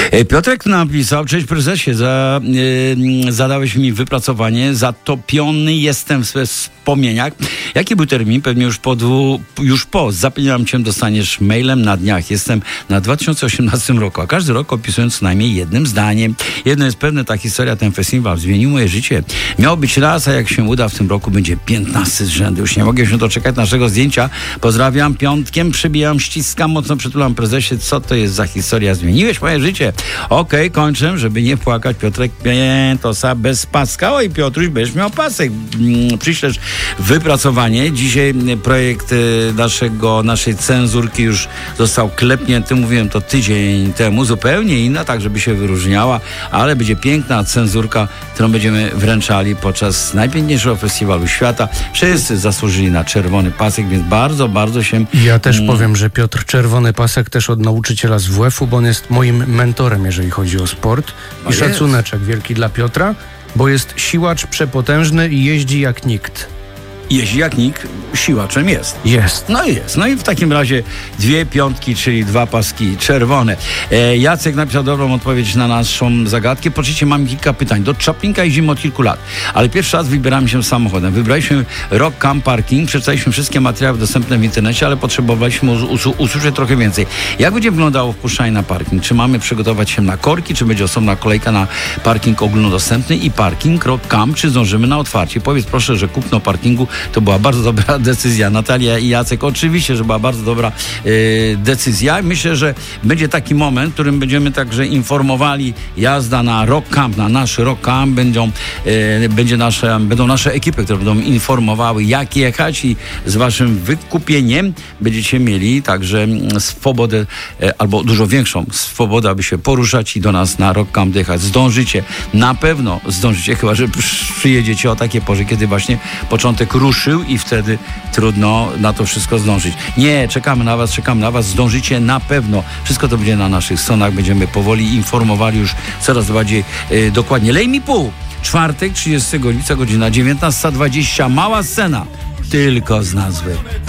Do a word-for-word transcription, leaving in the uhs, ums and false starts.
Piotrek napisał: cześć prezesie, za, yy, zadałeś mi wypracowanie, zatopiony jestem w wspomnieniach. Jaki był termin? Pewnie już po, dwu, już po. Zapewniam cię, dostaniesz mailem na dniach. Jestem na dwa tysiące osiemnastym roku, a każdy rok opisując co najmniej jednym zdaniem. Jedno jest pewne, ta historia, ten festiwal zmienił moje życie. Miał być raz, a jak się uda, w tym roku będzie piętnasty z rzędu. Już nie mogę się doczekać naszego zdjęcia. Pozdrawiam, piątkiem przybijam, ściskam, mocno przytulam. Prezesie, co to jest za historia? Zmieniłeś moje życie. Okej, okay, kończę, żeby nie płakać. Piotrek Piętosa bez paska. Oj, Piotruś, będziesz miał pasek. Przyślesz wypracowanie. Dzisiaj projekt naszego, naszej cenzurki już został klepnięty. Mówiłem to tydzień temu. Zupełnie inna, tak żeby się wyróżniała, ale będzie piękna cenzurka, którą będziemy wręczali podczas najpiękniejszego festiwalu świata. Wszyscy zasłużyli na czerwony pasek, więc bardzo, bardzo się... Ja też mm... powiem, że Piotr Czerwony Pasek też od nauczyciela z W F u, bo on jest moim mentorem, jeżeli chodzi o sport. I szacuneczek wielki dla Piotra, bo jest siłacz przepotężny i jeździ jak nikt. Jeździ jak nikt, siłaczem jest. Jest. No i jest. No i w takim razie dwie piątki, czyli dwa paski czerwone. E, Jacek napisał dobrą odpowiedź na naszą zagadkę. Poczekajcie, mam kilka pytań. Do Czaplinka jeździmy od kilku lat, ale pierwszy raz wybieramy się samochodem. Wybraliśmy Rock Camp Parking, przeczytaliśmy wszystkie materiały dostępne w internecie, ale potrzebowaliśmy us- usłyszeć trochę więcej. Jak będzie wyglądało wpuszczanie na parking? Czy mamy przygotować się na korki, czy będzie osobna kolejka na parking ogólnodostępny i parking Rock Camp, czy zdążymy na otwarcie? Powiedz proszę, że kupno parkingu to była bardzo dobra decyzja. Natalia i Jacek, oczywiście, że była bardzo dobra y, decyzja. Myślę, że będzie taki moment, w którym będziemy także informowali jazda na Rock Camp, na nasz Rock Camp. Będą, y, będzie nasze, będą nasze ekipy, które będą informowały, jak jechać i z waszym wykupieniem będziecie mieli także swobodę, y, albo dużo większą swobodę, aby się poruszać i do nas na Rock Camp jechać. Zdążycie, na pewno zdążycie, chyba że przyjedziecie o takiej porze, kiedy właśnie początek ruszył i wtedy trudno na to wszystko zdążyć. Nie, czekamy na was, czekamy na was, zdążycie na pewno. Wszystko to będzie na naszych stronach, będziemy powoli informowali już coraz bardziej yy, dokładnie. Lej mi pół. Czwartek, trzydziestego lipca, godzina dziewiętnasta dwadzieścia. Mała scena, tylko z nazwy.